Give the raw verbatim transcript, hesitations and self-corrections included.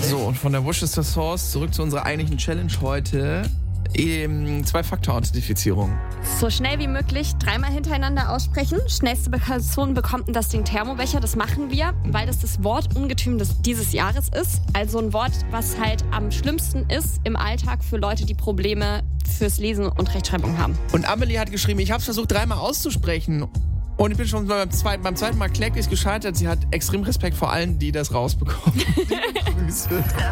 So, und von der Worcester Sauce zurück zu unserer eigentlichen Challenge heute. Ähm, Zwei-Faktor-Authentifizierung. So schnell wie möglich dreimal hintereinander aussprechen. Schnellste Person bekommt das Ding Thermobecher. Das machen wir, weil das das Wort Ungetüm des, dieses Jahres ist. Also ein Wort, was halt am schlimmsten ist im Alltag für Leute, die Probleme fürs Lesen und Rechtschreibung haben. Und Amelie hat geschrieben, ich habe es versucht dreimal auszusprechen. Und ich bin schon beim zweiten, beim zweiten Mal kläglich gescheitert. Sie hat extrem Respekt vor allen, die das rausbekommen. Grüße.